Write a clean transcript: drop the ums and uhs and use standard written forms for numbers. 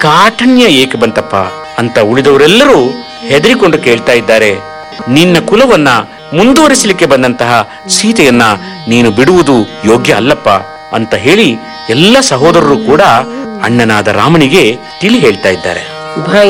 ಕಾಠಣ್ಯ ಏಕೆ ಬಂತಪ್ಪ ಅಂತ ಉಳಿದವರೆಲ್ಲರೂ ಹೆದರಿಕೊಂಡು ಕೇಳ್ತಾ ಇದ್ದಾರೆ. ನಿನ್ನ ಕುಲವನ್ನ ಮುಂದುವರಿಸಲಿಕ್ಕೆ ಬಂದಂತಹ ಸೀತೆಯನ್ನ ನೀನು ಬಿಡುವುದು ಯೋಗ್ಯ ಅಲ್ಲಪ್ಪ ಅಂತ ಹೇಳಿ ಎಲ್ಲ ಸಹೋದರರು ಕೂಡ ಅಣ್ಣನಾದ ರಾಮನಿಗೆ ತಿಳಿ ಹೇಳ್ತಾ ಇದ್ದಾರೆ.